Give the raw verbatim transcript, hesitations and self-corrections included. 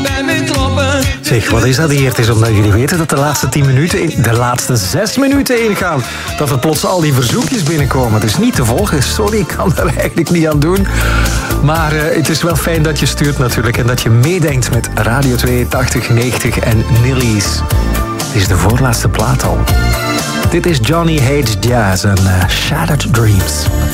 bij me kloppen. Zeg, wat is dat hier? Het is omdat jullie weten dat de laatste tien minuten, in, de laatste zes minuten ingaan. Dat er plots al die verzoekjes binnenkomen. Het is niet te volgen. Sorry, ik kan daar eigenlijk niet aan doen. Maar uh, het is wel fijn dat je stuurt natuurlijk. En dat je meedenkt met Radio twee, tachtig, negentig en Nillies. Het is de voorlaatste plaat al. Dit is Johnny Hates Jazz en uh, Shattered Dreams.